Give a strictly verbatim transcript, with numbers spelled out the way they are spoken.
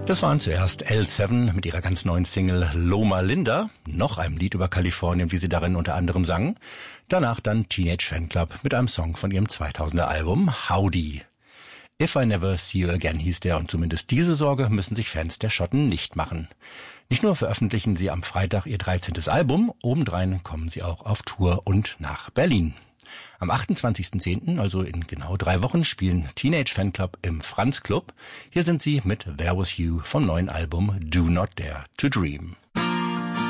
Das waren zuerst L sieben mit ihrer ganz neuen Single Loma Linda, noch einem Lied über Kalifornien, wie sie darin unter anderem sangen. Danach dann Teenage Fanclub mit einem Song von ihrem zweitausender Album Howdy. If I Never See You Again hieß der, und zumindest diese Sorge müssen sich Fans der Schotten nicht machen. Nicht nur veröffentlichen sie am Freitag ihr dreizehntes Album, obendrein kommen sie auch auf Tour und nach Berlin. Am achtundzwanzigsten zehnten, also in genau drei Wochen, spielen Teenage Fanclub im Franz Club. Hier sind sie mit There Was You vom neuen Album Do Not Dare to Dream.